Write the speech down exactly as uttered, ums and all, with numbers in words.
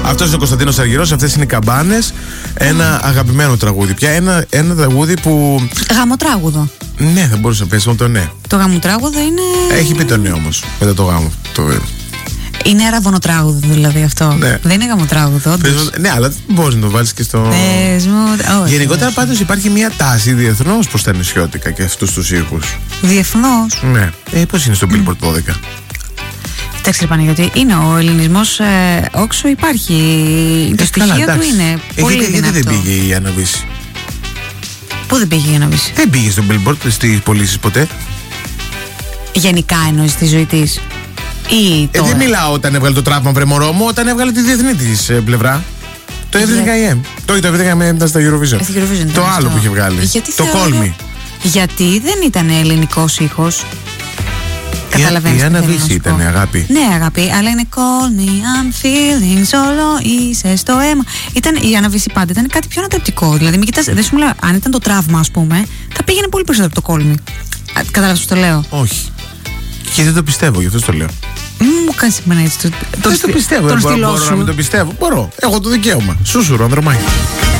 Αυτός είναι ο Κωνσταντίνος Αργυρός, αυτές είναι οι Καμπάνες. Ένα αγαπημένο τραγούδι. Πια ένα, ένα τραγούδι που. Γαμοτράγουδο. Ναι, θα μπορούσα να πέσει το ναι. Το γαμοτράγουδο είναι. Έχει πει το ναι όμως. Μετά το γάμο. Το... Είναι αραβωνοτράγουδο δηλαδή αυτό. Ναι. Δεν είναι γαμοτράγουδο. Ναι, αλλά μπορεί να το βάλει και στο. Πες μου... Όχι, γενικότερα πάντως υπάρχει μια τάση διεθνώς προς τα νησιώτικα και αυτούς τους ήχους. Διεθνώς. Ναι. Ε, πώς είναι στο Billboard δώδεκα. Κοιτάξτε Παναγιώτη, είναι ο ελληνισμός ε, όξο υπάρχει. Ε, το στοιχείο καλά, του είναι ε, πολύ γιατί, δυνατό. Γιατί δεν πήγε η Άννα Βύση? Πού δεν πήγε η Άννα Βύση? Δεν πήγε στο Billboard στις πωλήσεις ποτέ. Γενικά εννοείς στη ζωή της? Ή ε, δεν μιλάω όταν έβγαλε το τραύμα βρε μωρό μου, όταν έβγαλε τη διεθνή της ε, πλευρά. Το έβγαλε άι εμ. Το έβγαλε άι εμ ήταν στα Eurovision. Eurovision το άλλο που είχε βγάλει. Γιατί το θεωρώ... Call Me. Γιατί δεν ήταν ελληνικός ήχος. Καταλαβαίνεις. Η Άννα Βύση ήταν αγάπη. Ναι, αγάπη, αλλά είναι Call me, I'm feeling solo, είσαι στο αίμα. Ήταν η Άννα Βύση πάντα, ήταν κάτι πιο ανατρεπτικό. Δηλαδή, μην κοιτάς, δεν σου μιλάω, αν ήταν το τραύμα, ας πούμε, θα πήγαινε πολύ περισσότερο από το Call me. Κατάλαβες που το λέω? Όχι. Και δεν το πιστεύω, γι' αυτό το λέω. Μου κάνει εμένα έτσι. Το, δεν το πιστεύω. Μπορώ, μπορώ να μην το πιστεύω. Μπορώ. Έχω το δικαίωμα. Σούσουρο, ανδρομάκι.